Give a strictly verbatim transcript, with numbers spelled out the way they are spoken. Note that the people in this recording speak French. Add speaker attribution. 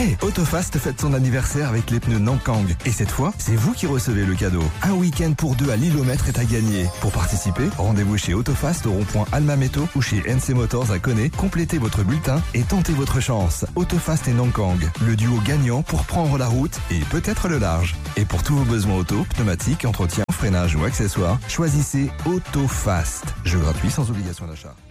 Speaker 1: Hey, Autofast fête son anniversaire avec les pneus Nankang. Et cette fois, c'est vous qui recevez le cadeau. Un week-end pour deux à Lilomètre est à gagner. Pour participer, rendez-vous chez Autofast au rond-point Almameto ou chez N C Motors à Koné. Complétez votre bulletin et tentez votre chance. Autofast et Nankang, le duo gagnant pour prendre la route et peut-être le large. Et pour tous vos besoins auto, pneumatiques, entretien, freinage ou accessoires, choisissez Autofast. Jeu gratuit sans obligation d'achat.